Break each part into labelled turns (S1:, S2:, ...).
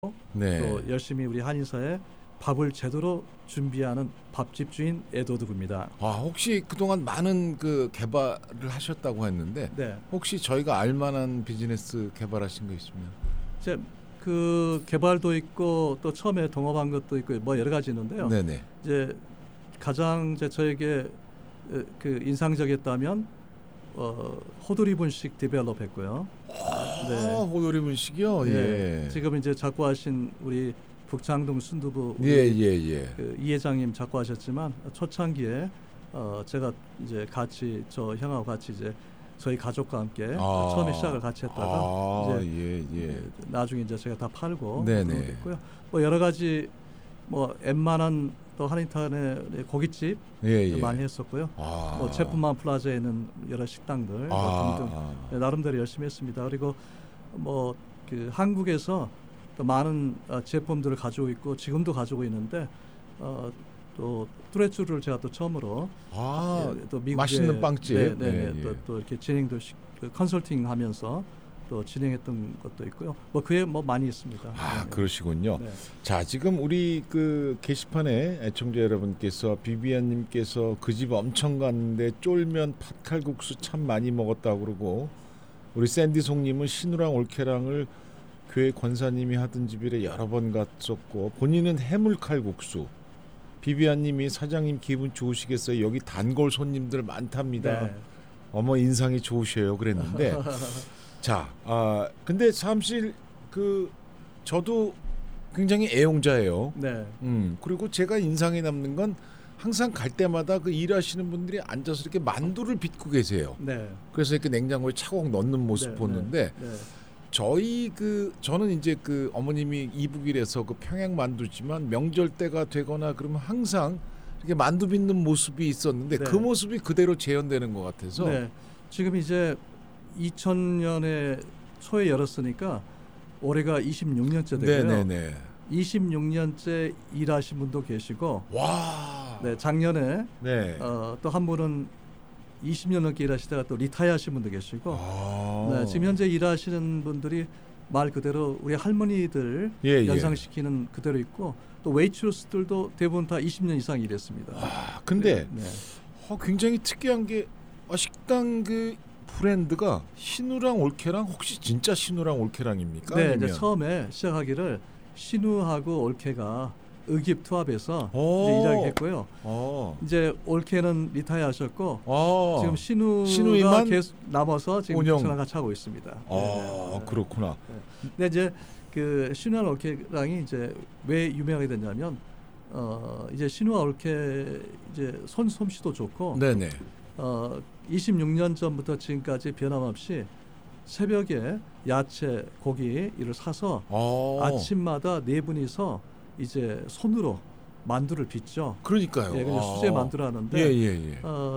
S1: 네.
S2: 또 열심히 우리 한인사에 밥을 제대로 준비하는 밥집 주인 에드워드입니다.
S1: 혹시 그동안 많은 그 개발을 하셨다고 했는데
S2: 네.
S1: 혹시 저희가 알만한 비즈니스 개발하신 거 있으면?
S2: 이제 그 개발도 있고 또 처음에 동업한 것도 있고 뭐 여러 가지 있는데요.
S1: 네네.
S2: 이제 가장 이제 저에게 그 인상적이었다면 호두리 분식 디벨롭했고요.
S1: 네. 호두리 분식이요.
S2: 네.
S1: 예.
S2: 지금 이제 작고하신 우리 북창동 순두부 그 이 회장님 작고하셨지만 초창기에 제가 이제 같이 저 형하고 같이 이제 저희 가족과 함께 처음에 시작을 같이 했다가 이제 나중에 이제 제가 다 팔고 그랬고요. 뭐 여러 가지 뭐 웬만한 또 한인타운의 고깃집 많이 했었고요. 뭐 제품만 플라자에 있는 여러 식당들 등등 나름대로 열심히 했습니다. 그리고 뭐 그 한국에서 또 많은 제품들을 가지고 있고 지금도 가지고 있는데 또 뚜레쥬를 제가 또 처음으로 또 미국에
S1: 맛있는 빵집
S2: 또 이렇게 진행도 컨설팅하면서 또 진행했던 것도 있고요. 뭐 그에 뭐 많이 있습니다.
S1: 그러시군요.
S2: 네.
S1: 자, 지금 우리 그 게시판에 애청자 여러분께서 비비안님께서 그 집 엄청 갔는데 쫄면 팥칼국수 참 많이 먹었다고 그러고, 우리 샌디송님은 신우랑 올케랑을 교회 권사님이 하던 집이래 여러 번 갔었고, 본인은 해물칼국수. 비비안님이 사장님 기분 좋으시겠어요? 여기 단골 손님들 많답니다.
S2: 네.
S1: 어머 인상이 좋으셔요. 그랬는데 자, 근데 사실 그 저도 굉장히 애용자예요.
S2: 네.
S1: 그리고 제가 인상에 남는 건 항상 갈 때마다 그 일하시는 분들이 앉아서 이렇게 만두를 빚고 계세요.
S2: 네.
S1: 그래서 이렇게 냉장고에 차곡 넣는 모습 보는데 저는 이제 그 어머님이 이북일에서 그 평양 만두지만 명절 때가 되거나 그러면 항상 이렇게 만두 빚는 모습이 있었는데 그 모습이 그대로 재현되는 것 같아서.
S2: 네. 지금 이제 2000년에 초에 열었으니까 올해가 26년째 되고요.
S1: 네네네.
S2: 26년째 일하신 분도 계시고,
S1: 와.
S2: 네, 작년에
S1: 네.
S2: 또 한 분은 20년 넘게 일하시다가 또 리타이어하신 분도 계시고, 네, 지금 현재 일하시는 분들이 말 그대로 우리 할머니들 연상시키는 그대로 있고, 또 웨이트러스들도 대부분 다 20년 이상 일했습니다.
S1: 근데 굉장히 특이한 게 식당 그 브랜드가 신우랑 올케랑, 혹시 진짜 신우랑 올케랑입니까?
S2: 네, 이제 처음에 시작하기를 신우하고 올케가 의기투합해서 이제 일하게 했고요. 이제 올케는 리타이어하셨고 지금 신우가 계속 남아서 지금 저랑 같이 하고 있습니다.
S1: 그렇구나.
S2: 근데 이제 그 신우와 올케랑이 이제 왜 유명하게 됐냐면 이제 신우와 올케 이제 솜씨도 좋고 26년 전부터 지금까지 변함없이 새벽에 야채, 고기 이를 사서 아침마다 네 분이서 이제 손으로 만두를 빚죠.
S1: 그러니까요.
S2: 수제 만두를 하는데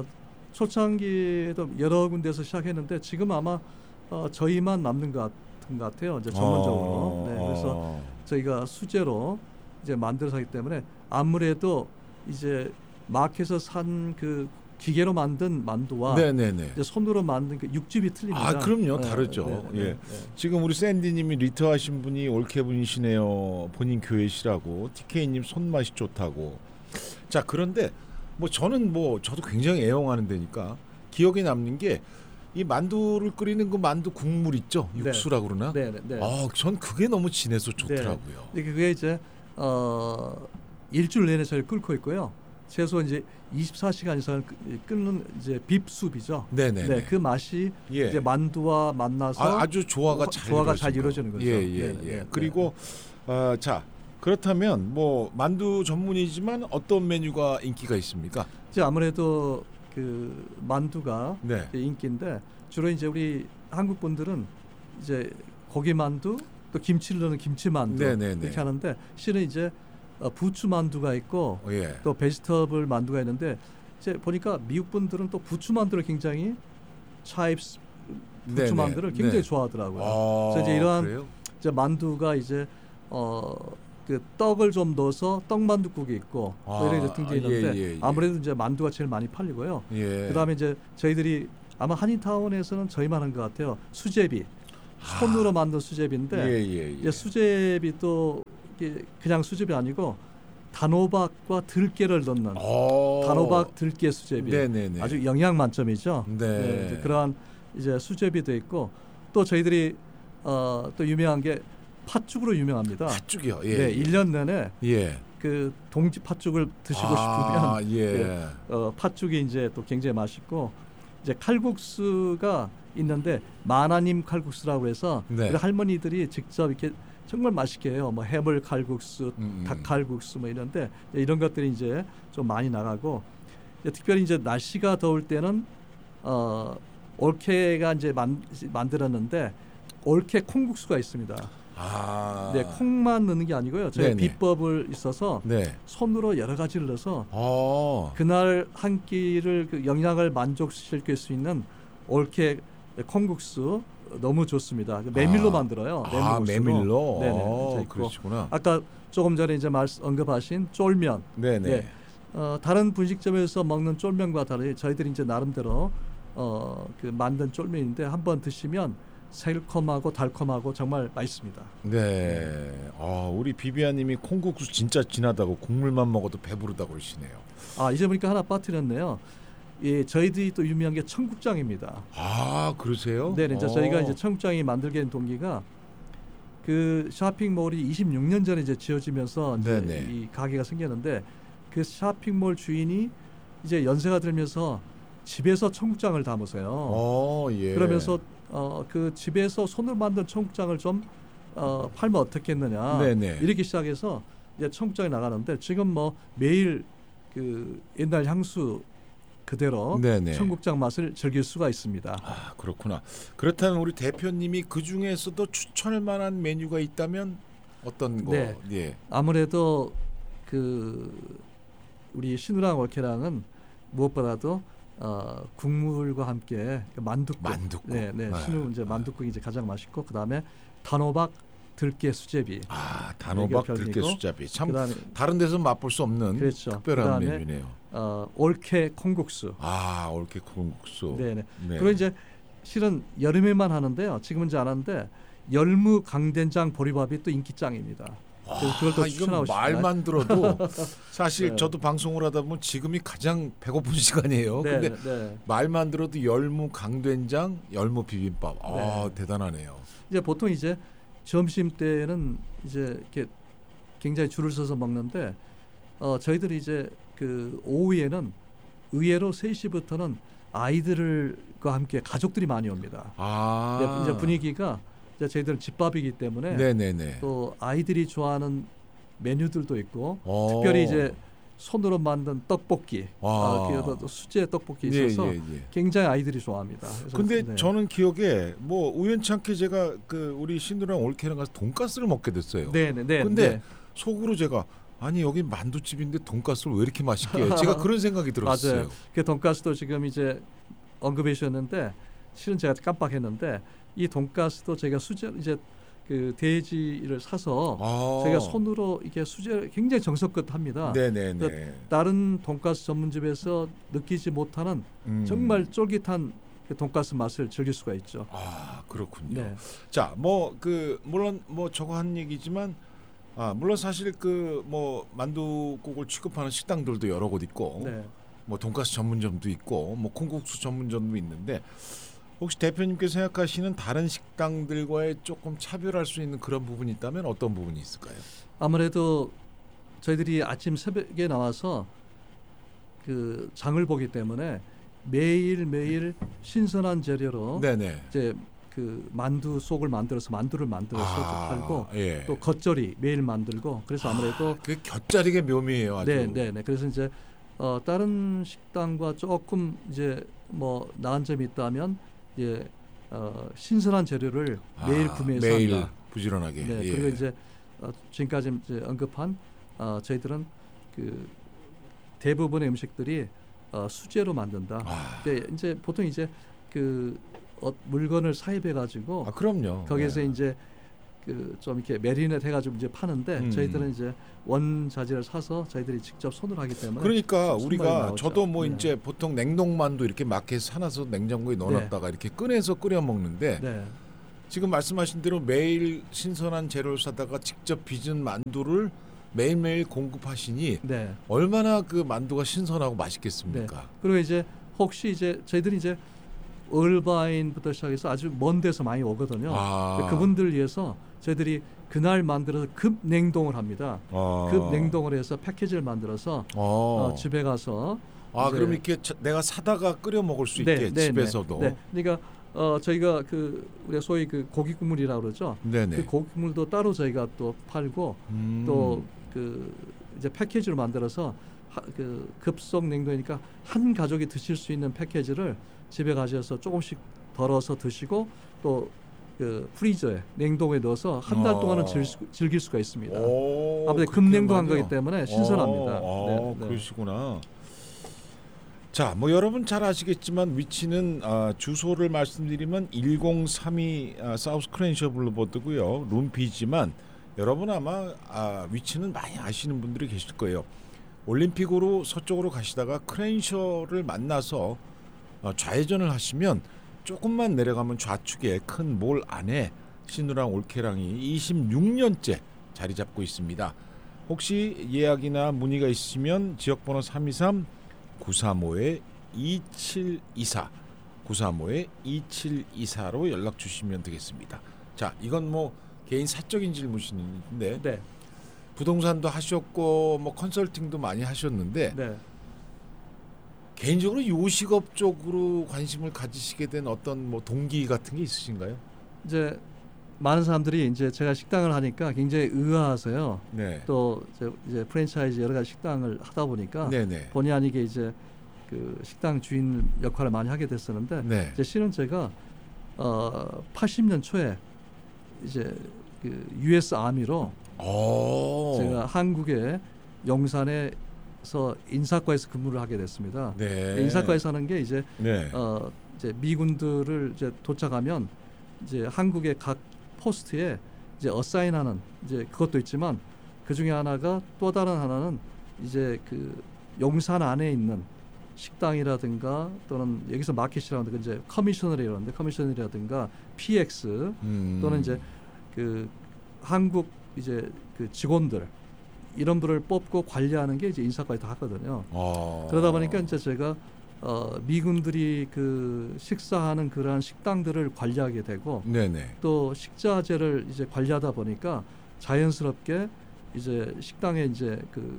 S2: 초창기에도 여러 군데서 시작했는데 지금 아마 저희만 남는 것 같아요. 이제 전문적으로. 그래서 저희가 수제로 이제 만들어서 하기 때문에 아무래도 이제 마켓에서 산 그 기계로 만든 만두와 이제 손으로 만든 그 육즙이 틀립니다.
S1: 그럼요. 다르죠. 지금 우리 샌디님이 리터하신 분이 올케분이시네요. 본인 교회시라고. TK님 손맛이 좋다고. 자, 그런데 뭐 저는 저도 굉장히 애용하는 데니까 기억에 남는 게 이 만두를 끓이는 그 만두 국물 있죠. 육수라고 그러나. 전 그게 너무 진해서 좋더라고요.
S2: 그게 이제 일주일 내내 저희 끓고 있고요. 최소 이제 24시간 이상 끓는 이제 빕숲이죠. 그 맛이 이제 만두와 만나서
S1: 아주 조화가 잘
S2: 이루어지는 거죠.
S1: 그리고 자, 그렇다면 뭐 만두 전문이지만 어떤 메뉴가 인기가 있습니까?
S2: 이제 아무래도 그 만두가 인기인데 주로 이제 우리 한국 분들은 이제 고기 만두 또 김치를 넣는 김치 만두 이렇게 하는데 실은 이제 부추 만두가 있고 또 베지터블 만두가 있는데 이제 보니까 미국 분들은 또 부추 만두를 굉장히 차입스 부추 만두를 굉장히 좋아하더라고요. 그래서 이제 이러한 이제 만두가 이제 그 떡을 좀 넣어서 떡만두국이 있고 이런 등등이 있는데 아무래도 이제 만두가 제일 많이 팔리고요. 그다음에 이제 저희들이 아마 한인타운에서는 저희만 한 것 같아요. 수제비. 손으로 만든 수제비인데
S1: 예.
S2: 수제비 또 이게 그냥 수제비 아니고 단호박과 들깨를 넣는 단호박 들깨 수제비.
S1: 네네네.
S2: 아주 영양 만점이죠.
S1: 네.
S2: 이제 그러한 이제 수제비도 있고 또 저희들이 또 유명한 게 팥죽으로 유명합니다.
S1: 팥죽이요. 예.
S2: 네, 1년 내내
S1: 예.
S2: 그 동지 팥죽을 드시고 싶으면
S1: 예.
S2: 팥죽이 이제 또 굉장히 맛있고 이제 칼국수가 있는데 마나님 칼국수라고 해서
S1: 네.
S2: 우리 할머니들이 직접 이렇게 정말 맛있게 해요. 뭐 해물 칼국수, 닭 칼국수 뭐 이런데 이런 것들이 이제 좀 많이 나가고 특별히 이제 날씨가 더울 때는 올케가 이제 만들었는데 올케 콩국수가 있습니다. 네, 콩만 넣는 게 아니고요. 저희 비법을 있어서
S1: 네.
S2: 손으로 여러 가지를 넣어서 그날 한 끼를 그 영양을 만족시킬 수 있는 올케 콩국수 너무 좋습니다. 메밀로 만들어요.
S1: 메밀로.
S2: 네네.
S1: 그러시구나.
S2: 아까 조금 전에 이제 언급하신 쫄면.
S1: 네네.
S2: 네. 다른 분식점에서 먹는 쫄면과 다르게 저희들이 이제 나름대로 그 만든 쫄면인데 한번 드시면 새콤하고 달콤하고 정말 맛있습니다.
S1: 네. 우리 비비아님이 콩국수 진짜 진하다고 국물만 먹어도 배부르다고 그러시네요.
S2: 이제 보니까 하나 빠뜨렸네요. 예, 저희들이 또 유명한 게 청국장입니다.
S1: 그러세요?
S2: 네, 이제 저희가 이제 청국장이 만들게 된 동기가 그 쇼핑몰이 26년 전에 이제 지어지면서 이제 이 가게가 생겼는데 그 쇼핑몰 주인이 이제 연세가 들면서 집에서 청국장을 담으세요.
S1: 예.
S2: 그러면서 그 집에서 손으로 만든 청국장을 좀 팔면 어떻겠느냐.
S1: 네네.
S2: 이렇게 시작해서 이제 청국장이 나가는데 지금 뭐 매일 그 옛날 향수 그대로 청국장 맛을 즐길 수가 있습니다.
S1: 그렇구나. 그렇다면 우리 대표님이 그 중에서도 추천할 만한 메뉴가 있다면 어떤 거?
S2: 네.
S1: 예.
S2: 아무래도 그 우리 신우랑 올케랑은 무엇보다도 국물과 함께 만둣국. 네. 신우 이제 만둣국이 이제 가장 맛있고 그다음에 단호박 들깨 수제비.
S1: 단호박 들깨 수제비. 참 다른 데서 맛볼 수 없는 특별한 메뉴네요.
S2: 올케 콩국수.
S1: 올케 콩국수.
S2: 네. 그리고 이제 실은 여름에만 하는데요. 지금은 이제 안 하는데 열무 강된장 보리밥이 또 인기짱입니다. 그걸 또 추천하고 싶어요.
S1: 말만 들어도 사실 저도 방송을 하다 보면 지금이 가장 배고픈 시간이에요. 근데 말만 들어도 열무 강된장, 열무 비빔밥. 대단하네요.
S2: 이제 보통 이제 점심 때는 이제 이렇게 굉장히 줄을 서서 먹는데 저희들이 이제 그 오후에는 의외로 3시부터는 아이들과 함께 가족들이 많이 옵니다. 이제 분위기가 이제 저희들은 집밥이기 때문에 또 아이들이 좋아하는 메뉴들도 있고 특별히 이제 손으로 만든 떡볶이, 수제 떡볶이 있어서 굉장히 아이들이 좋아합니다.
S1: 근데 저는 기억에 뭐 우연찮게 제가 그 우리 신우랑 올케랑 가서 돈가스를 먹게 됐어요. 근데 속으로 제가 여기 만두집인데 돈가스를 왜 이렇게 맛있게 해? 제가 그런 생각이 들었어요.
S2: 맞아요. 그 돈가스도 지금 이제 언급해 주셨는데 실은 제가 깜빡했는데 이 돈가스도 제가 이제 그 돼지를 사서 저희가 손으로 이렇게 수제 굉장히 정성껏 합니다. 다른 돈가스 전문집에서 느끼지 못하는 정말 쫄깃한 그 돈가스 맛을 즐길 수가 있죠.
S1: 그렇군요. 자, 물론 저거 한 얘기지만 물론 사실 그 뭐 만두국을 취급하는 식당들도 여러 곳 있고 뭐 돈가스 전문점도 있고 뭐 콩국수 전문점도 있는데 혹시 대표님께서 생각하시는 다른 식당들과의 조금 차별할 수 있는 그런 부분이 있다면 어떤 부분이 있을까요? 아무래도
S2: 저희들이 아침 새벽에 나와서 그 장을 보기 때문에 매일 신선한 재료로 이제 그 만두 속을 만들어서 만두를 만들어서 팔고 또 겉절이 매일 만들고 그래서 아무래도
S1: 그 곁자리가 묘미예요. 아주.
S2: 그래서 이제 다른 식당과 조금 이제 뭐 나은 점이 있다면 신선한 재료를 매일 구매해서
S1: 매일 부지런하게.
S2: 그리고 이제 지금까지 이제 언급한 저희들은 그 대부분의 음식들이 수제로 만든다. 이제 보통 이제 그 물건을 사입해 가지고
S1: 그럼요.
S2: 거기에서 이제 그 좀 이렇게 메리넷 해가지고 이제 파는데 저희들은 이제 원자재를 사서 저희들이 직접 손으로 하기 때문에
S1: 그러니까 우리가 저도 뭐 이제 보통 냉동만두 이렇게 마켓에 사놔서 냉장고에 넣어놨다가 이렇게 꺼내서 끓여 먹는데 지금 말씀하신 대로 매일 신선한 재료를 사다가 직접 빚은 만두를 매일매일 공급하시니
S2: 네.
S1: 얼마나 그 만두가 신선하고 맛있겠습니까?
S2: 네. 그리고 이제 혹시 이제 저희들이 이제 얼바인부터 시작해서 아주 먼 데서 많이 오거든요. 그분들 위해서 저희들이 그날 만들어서 급 냉동을 합니다. 급 냉동을 해서 패키지를 만들어서 집에 가서
S1: 그럼 이렇게 내가 사다가 끓여 먹을 수 있게 집에서도.
S2: 네. 그러니까 저희가 그 우리가 소위 그 고기 국물이라고 그러죠.
S1: 네네.
S2: 그 고기 국물도 따로 저희가 또 팔고 또 그 이제 패키지로 만들어서 그 급속 냉동이니까 한 가족이 드실 수 있는 패키지를 집에 가셔서 조금씩 덜어서 드시고 또 그 프리저에 냉동에 넣어서 한 달 동안은 즐길 수가 있습니다. 아무튼 급냉동한 거기 때문에 신선합니다. 네.
S1: 그러시구나. 자, 뭐 여러분 잘 아시겠지만 위치는 주소를 말씀드리면 1032 사우스 크렌셔 블루보드고요. 룸피지만 여러분 아마 위치는 많이 아시는 분들이 계실 거예요. 올림픽으로 서쪽으로 가시다가 크렌셔를 만나서 좌회전을 하시면 조금만 내려가면 좌측에 큰 몰 안에 시누랑 올케랑이 26년째 자리 잡고 있습니다. 혹시 예약이나 문의가 있으시면 지역번호 323-935-2724 935-2724로 연락 주시면 되겠습니다. 자, 이건 뭐 개인 사적인 질문인데
S2: 네.
S1: 부동산도 하셨고 뭐 컨설팅도 많이 하셨는데
S2: 네.
S1: 개인적으로 요식업 쪽으로 관심을 가지시게 된 어떤 뭐 동기 같은 게 있으신가요?
S2: 이제 많은 사람들이 이제 제가 식당을 하니까 굉장히 의아하세요.
S1: 네.
S2: 또 이제 프랜차이즈 여러 가지 식당을 하다 보니까
S1: 네네.
S2: 본의 아니게 이제 그 식당 주인 역할을 많이 하게 됐었는데
S1: 네.
S2: 이제 실은 제가 80년 초에 이제 그 US 아미로 제가 한국의 용산에서 인사과에서 근무를 하게 됐습니다.
S1: 네.
S2: 인사과에서 하는 게 이제
S1: 네.
S2: 이제 미군들을 이제 도착하면 이제 한국의 각 포스트에 이제 어사인하는 이제 그것도 있지만 그 중에 하나가 또 다른 하나는 이제 그 용산 안에 있는 식당이라든가 또는 여기서 마켓이라든가 이제 커미셔너리라든가 PX 또는 이제 그 한국 이제 그 직원들 이런 분을 뽑고 관리하는 게 이제 인사과에 다 하거든요. 그러다 보니까 이제 제가 미군들이 그 식사하는 그러한 식당들을 관리하게 되고
S1: 네네.
S2: 또 식자재를 이제 관리하다 보니까 자연스럽게 이제 식당에 이제 그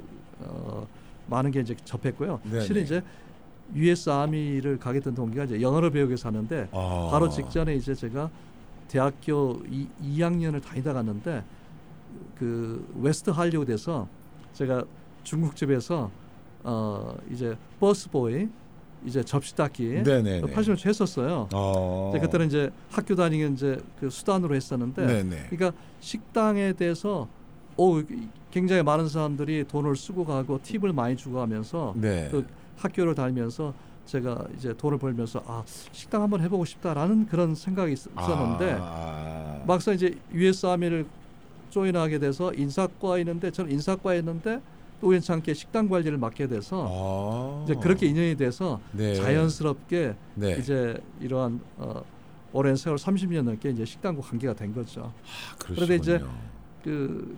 S2: 많은 게 이제 접했고요.
S1: 네네.
S2: 실은 이제 US 아미를 가게 된 동기가 이제 영어를 배우기 위해서 하는데 바로 직전에 이제 제가 대학교 2학년을 다니다 갔는데 그 웨스트 할리우드에서 제가 중국집에서 이제 버스보이 이제 접시 닦기 80년 초 했었어요. 그때는 이제 학교 다니는 이제 그 수단으로 했었는데
S1: 네네.
S2: 그러니까 식당에 대해서 굉장히 많은 사람들이 돈을 쓰고 가고 팁을 많이 주고 하면서
S1: 네.
S2: 또 학교를 다니면서 제가 이제 돈을 벌면서 식당 한번 해보고 싶다라는 그런 생각이 있었는데 막상 이제 US 아미를 조인하게 돼서 인사과에 있는데 저는 인사과에 있는데 또 우연찮게 식당 관리를 맡게 돼서 이제 그렇게 인연이 돼서 자연스럽게 이제 이러한 오랜 세월 30년 넘게 이제 식당과 관계가 된 거죠. 그런데 이제 그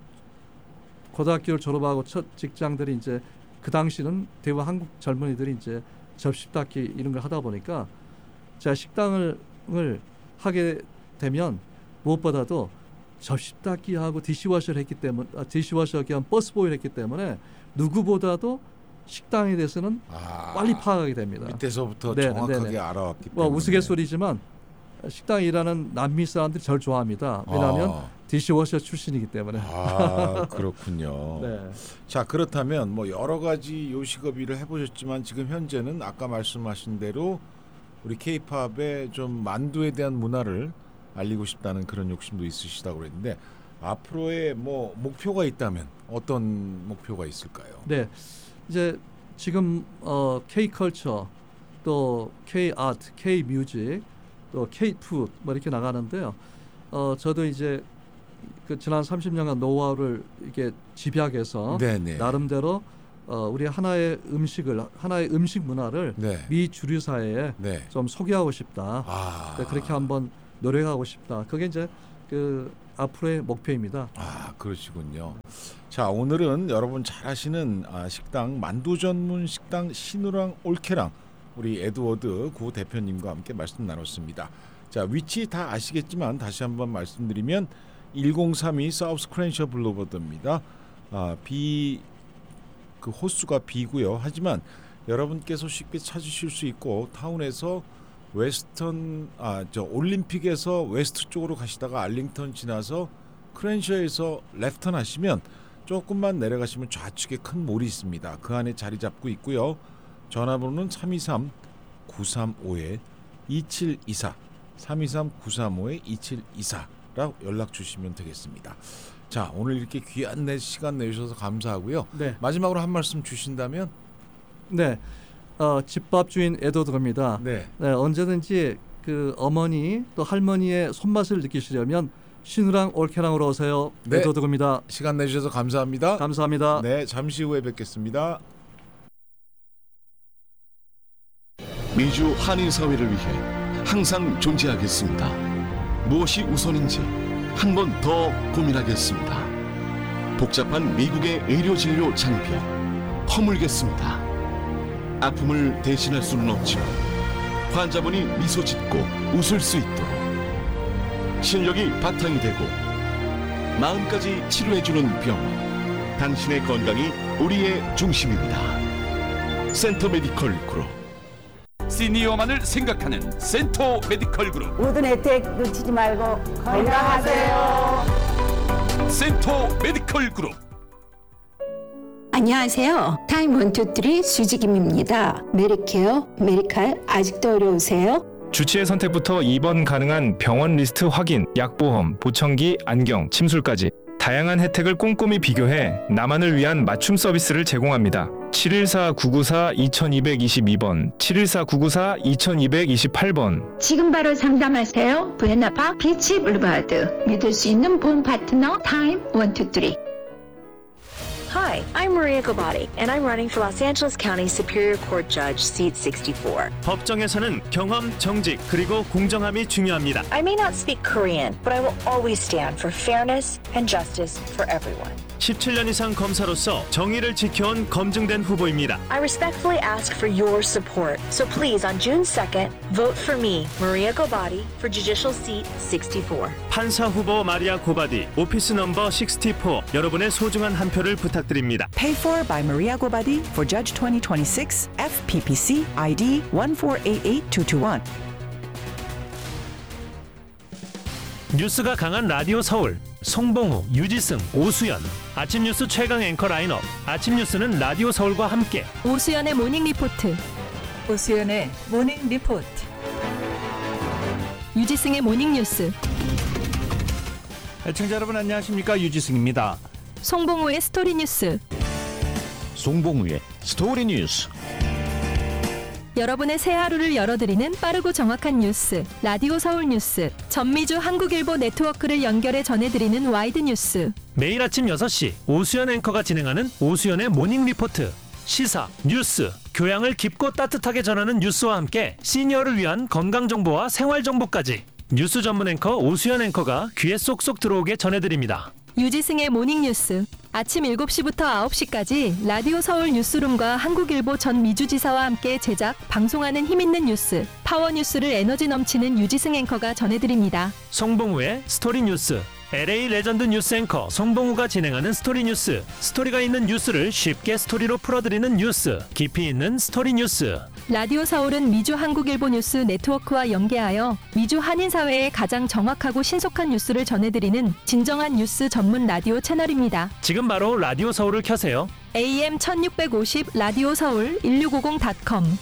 S2: 고등학교를 졸업하고 첫 직장들이 이제 그 당시는 대부분 한국 젊은이들이 이제 접시 닦기 이런 걸 하다 보니까 제가 식당을 하게 되면 무엇보다도 접시 닦기하고 디시워셔를 했기 때문에 디시워셔 겸 버스보이를 했기 때문에 누구보다도 식당에 대해서는 빨리 파악하게 됩니다.
S1: 밑에서부터 정확하게 알아왔기 때문에.
S2: 우스갯소리지만 식당에 일하는 남미 사람들이 저를 좋아합니다. 왜냐하면 디시워셔 출신이기 때문에.
S1: 그렇군요.
S2: 네.
S1: 자, 그렇다면 뭐 여러 가지 요식업 일을 해보셨지만 지금 현재는 아까 말씀하신 대로 우리 K-팝의 좀 만두에 대한 문화를 알리고 싶다는 그런 욕심도 있으시다고 그랬는데 앞으로의 뭐 목표가 있다면 어떤 목표가 있을까요?
S2: 네, 이제 지금 K-컬처 또 K-아트, K-뮤직 또 K-푸드 뭐 이렇게 나가는데요. 저도 이제 그 지난 30년간 노하우를 이렇게 집약해서 나름대로 우리 하나의 음식 문화를 미 주류 사회에 좀 소개하고 싶다. 그렇게 한번 노력하고 싶다. 그게 이제 그 앞으로의 목표입니다.
S1: 아, 그러시군요. 자, 오늘은 여러분 잘 아시는 식당, 만두 전문 식당 신우랑 올케랑 우리 에드워드 구 대표님과 함께 말씀 나눴습니다. 자, 위치 다 아시겠지만 다시 한번 말씀드리면 1032 사우스 크랜셔 블루버드입니다. 그 호수가 B고요. 하지만 여러분께서 쉽게 찾으실 수 있고 타운에서 올림픽에서 웨스트 쪽으로 가시다가 알링턴 지나서 크랜셔에서 레프턴 하시면 조금만 내려가시면 좌측에 큰 몰이 있습니다. 그 안에 자리 잡고 있고요. 전화번호는 323-935-2724 323-935-2724라 연락 주시면 되겠습니다. 자, 오늘 이렇게 귀한 시간 내주셔서 감사하고요.
S2: 네.
S1: 마지막으로 한 말씀 주신다면?
S2: 네, 집밥 주인 에드워드입니다.
S1: 네.
S2: 네, 언제든지 그 어머니 또 할머니의 손맛을 느끼시려면 신우랑 올케랑으로 오세요.
S1: 네.
S2: 에드워드입니다.
S1: 시간 내주셔서 감사합니다.
S2: 감사합니다.
S1: 네, 잠시 후에 뵙겠습니다.
S3: 미주 한인사회를 위해 항상 존재하겠습니다. 무엇이 우선인지 한 번 더 고민하겠습니다. 복잡한 미국의 의료진료 장벽 허물겠습니다. 아픔을 대신할 수는 없지만 환자분이 미소 짓고 웃을 수 있도록 실력이 바탕이 되고 마음까지 치료해주는 병원, 당신의 건강이 우리의 중심입니다. 센터 메디컬 그룹.
S4: 시니어만을 생각하는 센터 메디컬 그룹.
S5: 모든 혜택 놓치지 말고 건강하세요.
S4: 센터 메디컬 그룹.
S6: 안녕하세요. 타임 123 수지김입니다. 메리케어, 메디칼 아직도 어려우세요?
S7: 주치의 선택부터 입원 가능한 병원 리스트 확인, 약보험, 보청기, 안경, 침술까지 다양한 혜택을 꼼꼼히 비교해 나만을 위한 맞춤 서비스를 제공합니다. 714-994-2222번, 714-994-2228번.
S6: 지금 바로 상담하세요. 부에나파 비치 블루바드. 믿을 수 있는 보험 파트너 타임 123.
S8: Hi, I'm Maria Gobati, and I'm running for Los Angeles County Superior Court Judge, seat 64.
S9: 법정에서는 경험, 정직, 그리고 공정함이 중요합니다.
S8: I may not speak Korean, but I will always stand for fairness and justice for everyone.
S9: 17년 이상 검사로서 정의를 지켜온 검증된 후보입니다.
S8: I respectfully ask for your support. So please, on June 2nd, vote for me, Maria Gobati, for Judicial Seat 64.
S9: 판사 후보 마리아 고바디, 오피스 넘버 64. 여러분의 소중한 한 표를 부탁드립니다.
S10: Paid for by Maria Gobadi for Judge 2026, FPPC ID 1488221.
S9: 뉴스가 강한 라디오 서울. 송봉우, 유지승, 오수연. 아침 뉴스 최강 앵커 라인업. 아침 뉴스는 라디오 서울과 함께.
S11: 오수연의 모닝 리포트.
S10: 오수연의 모닝 리포트.
S11: 유지승의 모닝 뉴스.
S12: 애청자 여러분 안녕하십니까, 유지승입니다.
S11: 송봉우의 스토리 뉴스.
S12: 송봉우의 스토리 뉴스.
S11: 여러분의 새 하루를 열어드리는 빠르고 정확한 뉴스, 라디오 서울 뉴스, 전미주 한국일보 네트워크를 연결해 전해드리는 와이드 뉴스.
S9: 매일 아침 6시 오수연 앵커가 진행하는 오수연의 모닝 리포트. 시사, 뉴스, 교양을 깊고 따뜻하게 전하는 뉴스와 함께 시니어를 위한 건강정보와 생활정보까지 뉴스 전문 앵커 오수연 앵커가 귀에 쏙쏙 들어오게 전해드립니다.
S11: 유지승의 모닝 뉴스. 아침 7시부터 9시까지 라디오 서울 뉴스룸과 한국일보 전 미주지사와 함께 제작, 방송하는 힘있는 뉴스, 파워 뉴스를 에너지 넘치는 유지승 앵커가 전해드립니다.
S9: 송봉우의 스토리 뉴스. LA 레전드 뉴스 앵커 송봉우가 진행하는 스토리 뉴스. 스토리가 있는 뉴스를 쉽게 스토리로 풀어드리는 뉴스. 깊이 있는 스토리 뉴스.
S11: 라디오 서울은 미주 한국일보 뉴스 네트워크와 연계하여 미주 한인사회의 가장 정확하고 신속한 뉴스를 전해드리는 진정한 뉴스 전문 라디오 채널입니다.
S9: 지금 바로 라디오 서울을 켜세요.
S11: AM 1650 라디오 서울 1650.com.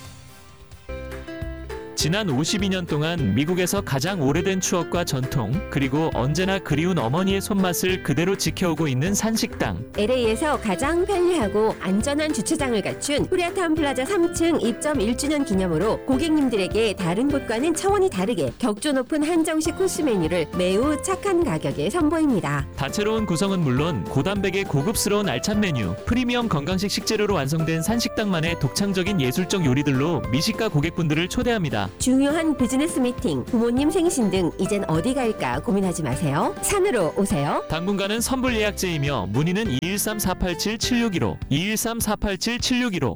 S9: 지난 52년 동안 미국에서 가장 오래된 추억과 전통, 그리고 언제나 그리운 어머니의 손맛을 그대로 지켜오고 있는 산식당.
S13: LA에서 가장 편리하고 안전한 주차장을 갖춘 코리아타운 플라자 3층 입점 1주년 기념으로 고객님들에게 다른 곳과는 차원이 다르게 격조 높은 한정식 코스 메뉴를 매우 착한 가격에 선보입니다.
S9: 다채로운 구성은 물론 고단백의 고급스러운 알찬 메뉴, 프리미엄 건강식 식재료로 완성된 산식당만의 독창적인 예술적 요리들로 미식가 고객분들을 초대합니다.
S13: 중요한 비즈니스 미팅, 부모님 생신 등 이젠 어디 갈까 고민하지 마세요. 산으로 오세요.
S14: 당분간은 선불 예약제이며 문의는 213-487-7615, 213-487-7615.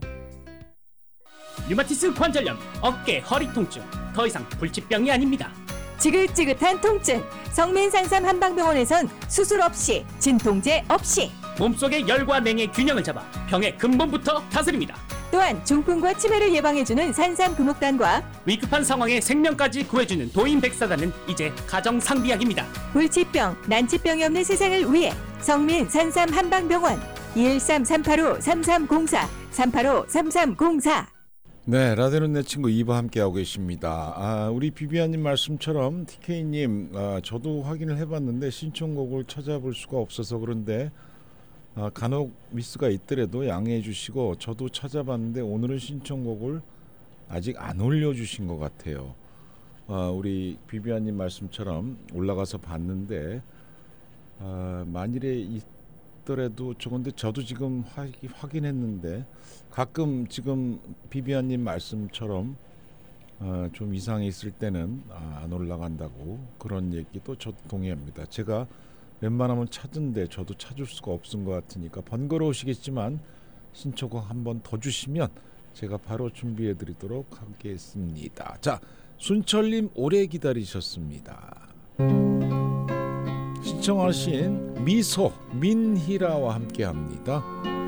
S15: 류마티스 관절염, 어깨, 허리 통증, 더 이상 불치병이 아닙니다.
S16: 지긋지긋한 통증, 성민산삼 한방병원에선 수술 없이, 진통제 없이
S15: 몸속의 열과 냉의 균형을 잡아 병의 근본부터 다스립니다.
S16: 또한 중풍과 치매를 예방해주는 산삼 금옥단과
S15: 위급한 상황에 생명까지 구해주는 도인백사단은 이제 가정상비약입니다.
S16: 불치병, 난치병이 없는 세상을 위해 성민산삼 한방병원 213-385-3304 385-3304.
S1: 네, 라디오는 내 친구 2부 함께하고 계십니다. 우리 비비안님 말씀처럼 TK님, 저도 확인을 해봤는데 신청곡을 찾아볼 수가 없어서 그런데 간혹 미스가 있더라도 양해해 주시고, 저도 찾아봤는데 오늘은 신청곡을 아직 안 올려주신 것 같아요. 우리 비비안님 말씀처럼 올라가서 봤는데 만일에 있더라도 저건데 저도 지금 확인했는데 가끔 지금 비비안님 말씀처럼 좀 이상이 있을 때는 안 올라간다고 그런 얘기도 저도 동의합니다. 제가 웬만하면 찾은데 저도 찾을 수가 없은 것 같으니까 번거로우시겠지만 신청곡 한 번 더 주시면 제가 바로 준비해 드리도록 하겠습니다. 자, 순철님 오래 기다리셨습니다. 신청하신 미소 민희라와 함께합니다.